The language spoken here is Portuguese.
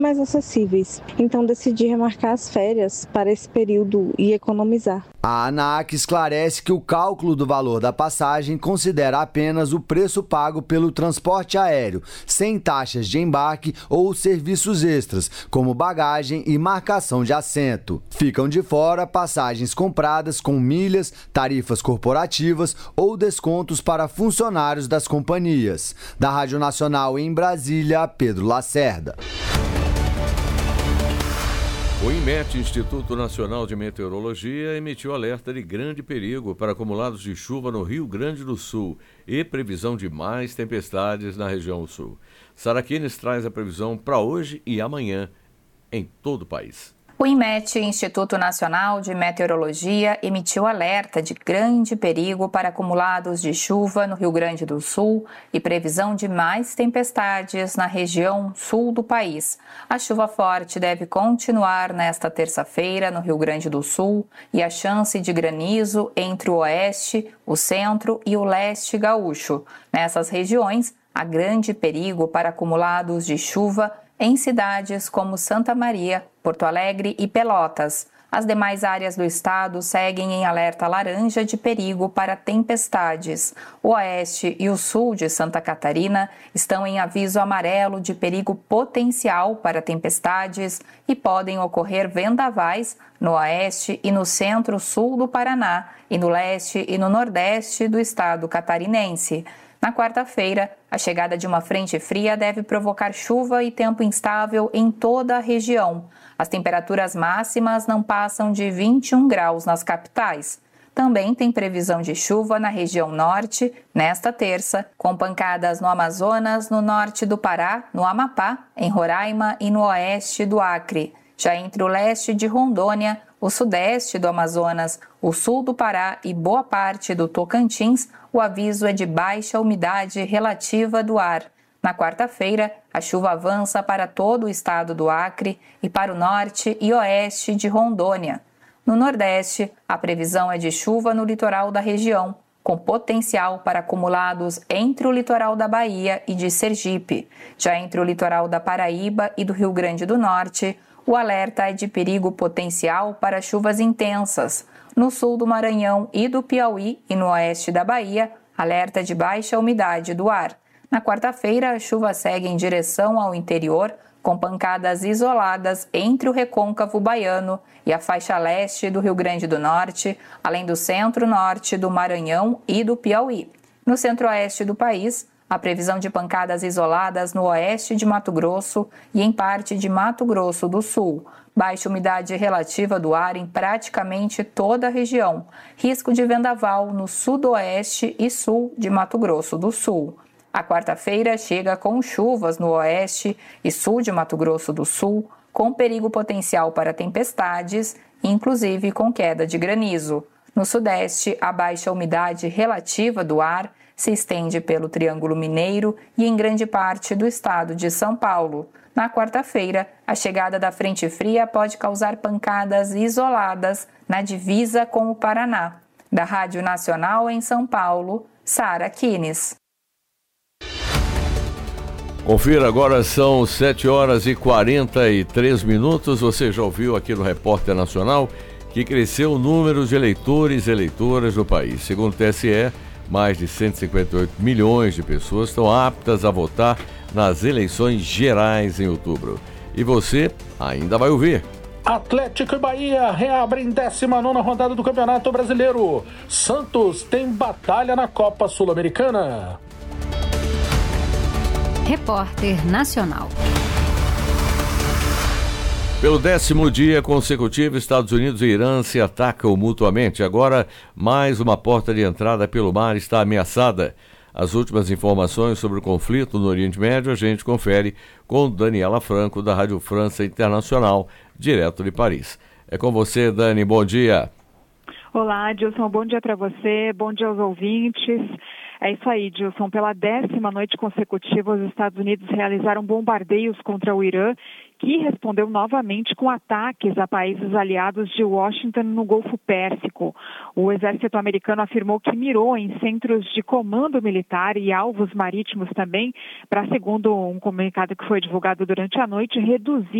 mais acessíveis. Então decidi remarcar as férias para esse período e economizar. A ANAC esclarece que o cálculo do valor da passagem considera apenas o preço pago pelo transporte aéreo, sem taxas de embarque ou serviços extras, como bagagem e marcação de assento. Ficam de fora passagens compradas com milhas, tarifas corporativas ou descontos para funcionários das companhias. Da Rádio Nacional em Brasília, Pedro Lacerda. O INMET, Instituto Nacional de Meteorologia, emitiu alerta de grande perigo para acumulados de chuva no Rio Grande do Sul e previsão de mais tempestades na região sul. Sara Kines traz a previsão para hoje e amanhã em todo o país. O INMET, Instituto Nacional de Meteorologia, emitiu alerta de grande perigo para acumulados de chuva no Rio Grande do Sul e previsão de mais tempestades na região sul do país. A chuva forte deve continuar nesta terça-feira no Rio Grande do Sul e a chance de granizo entre o oeste, o centro e o leste gaúcho. Nessas regiões, há grande perigo para acumulados de chuva em cidades como Santa Maria, Porto Alegre e Pelotas. As demais áreas do estado seguem em alerta laranja de perigo para tempestades. O oeste e o sul de Santa Catarina estão em aviso amarelo de perigo potencial para tempestades e podem ocorrer vendavais no oeste e no centro-sul do Paraná e no leste e no nordeste do estado catarinense. Na quarta-feira, a chegada de uma frente fria deve provocar chuva e tempo instável em toda a região. As temperaturas máximas não passam de 21 graus nas capitais. Também tem previsão de chuva na região norte, nesta terça, com pancadas no Amazonas, no norte do Pará, no Amapá, em Roraima e no oeste do Acre. Já entre o leste de Rondônia, o sudeste do Amazonas, o sul do Pará e boa parte do Tocantins, o aviso é de baixa umidade relativa do ar. Na quarta-feira, a chuva avança para todo o estado do Acre e para o norte e oeste de Rondônia. No nordeste, a previsão é de chuva no litoral da região, com potencial para acumulados entre o litoral da Bahia e de Sergipe. Já entre o litoral da Paraíba e do Rio Grande do Norte, o alerta é de perigo potencial para chuvas intensas. No sul do Maranhão e do Piauí e no oeste da Bahia, alerta de baixa umidade do ar. Na quarta-feira, a chuva segue em direção ao interior, com pancadas isoladas entre o recôncavo baiano e a faixa leste do Rio Grande do Norte, além do centro-norte do Maranhão e do Piauí. No centro-oeste do país, a previsão de pancadas isoladas no oeste de Mato Grosso e em parte de Mato Grosso do Sul. Baixa umidade relativa do ar em praticamente toda a região. Risco de vendaval no sudoeste e sul de Mato Grosso do Sul. A quarta-feira chega com chuvas no oeste e sul de Mato Grosso do Sul, com perigo potencial para tempestades, inclusive com queda de granizo. No sudeste, a baixa umidade relativa do ar se estende pelo Triângulo Mineiro e em grande parte do estado de São Paulo. Na quarta-feira, a chegada da frente fria pode causar pancadas isoladas na divisa com o Paraná. Da Rádio Nacional em São Paulo, Sara Kines. Confira, agora são 7h43. Você já ouviu aqui no Repórter Nacional que cresceu o número de eleitores e eleitoras no país. Segundo o TSE, mais de 158 milhões de pessoas estão aptas a votar nas eleições gerais em outubro. E você ainda vai ouvir. Atlético e Bahia reabrem 19ª rodada do Campeonato Brasileiro. Santos tem batalha na Copa Sul-Americana. Repórter Nacional. Pelo 10º dia consecutivo, Estados Unidos e Irã se atacam mutuamente. Agora, mais uma porta de entrada pelo mar está ameaçada. As últimas informações sobre o conflito no Oriente Médio a gente confere com Daniela Franco, da Rádio França Internacional, direto de Paris. É com você, Dani. Bom dia. Olá, Adilson. Bom dia para você. Bom dia aos ouvintes. É isso aí, Dilson. Pela 10ª noite consecutiva, os Estados Unidos realizaram bombardeios contra o Irã, que respondeu novamente com ataques a países aliados de Washington no Golfo Pérsico. O exército americano afirmou que mirou em centros de comando militar e alvos marítimos também, para, segundo um comunicado que foi divulgado durante a noite, reduzir